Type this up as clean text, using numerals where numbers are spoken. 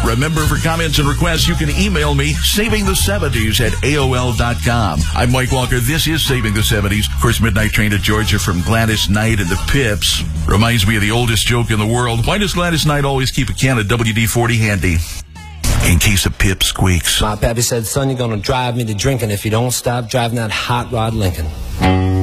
Remember, for comments and requests, you can email me, savingthe70s@AOL.com. I'm Mike Walker. This is Saving the 70s. Of course, Midnight Train to Georgia from Gladys Knight and the Pips. Reminds me of the oldest joke in the world. Why does Gladys Knight always keep a can of WD-40 handy? In case a pip squeaks. My pappy said, son, you're gonna drive me to drinking if you don't stop driving that hot rod Lincoln.